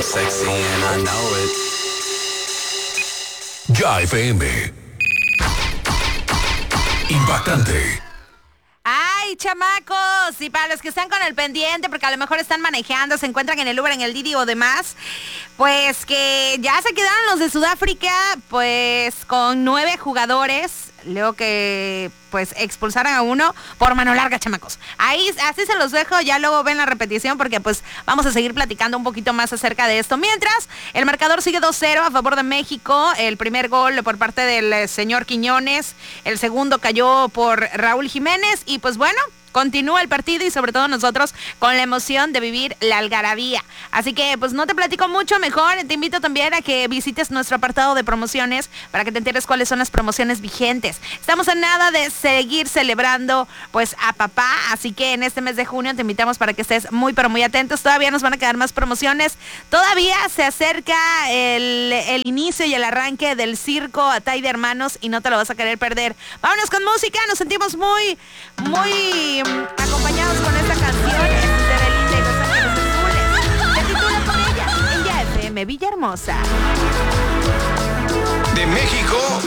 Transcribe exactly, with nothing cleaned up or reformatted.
sexy and I know it. Ya F M. Impactante. ¡Ay, chamacos! Y para los que están con el pendiente, porque a lo mejor están manejando, se encuentran en el Uber, en el Didi o demás, pues que ya se quedaron los de Sudáfrica, pues con nueve jugadores, luego que pues expulsaran a uno por mano larga, chamacos. Ahí, así se los dejo, ya luego ven la repetición, porque pues vamos a seguir platicando un poquito más acerca de esto. Mientras, el marcador sigue dos cero a favor de México, el primer gol por parte del eh, señor Quiñones, el segundo cayó por Raúl Jiménez, y pues bueno, continúa el partido y sobre todo nosotros con la emoción de vivir la algarabía. Así que pues no te platico mucho, mejor te invito también a que visites nuestro apartado de promociones para que te enteres cuáles son las promociones vigentes. Estamos a nada de seguir celebrando pues a papá, así que en este mes de junio te invitamos para que estés muy pero muy atentos. Todavía nos van a quedar más promociones, todavía se acerca el, el inicio y el arranque del circo Atay de Hermanos y no te lo vas a querer perder. Vámonos con música, nos sentimos muy, muy acompañados con esta canción, es de Belinda y Los Ángeles Azules. Se titula Con ella, en Ya F M Villahermosa. De México